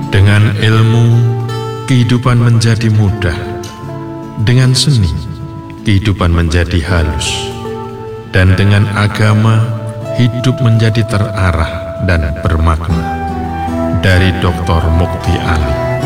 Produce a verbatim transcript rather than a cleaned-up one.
Dengan ilmu, kehidupan menjadi mudah. Dengan seni, kehidupan menjadi halus. Dan dengan agama, hidup menjadi terarah dan bermakna. Dari doktor Mukti Ali.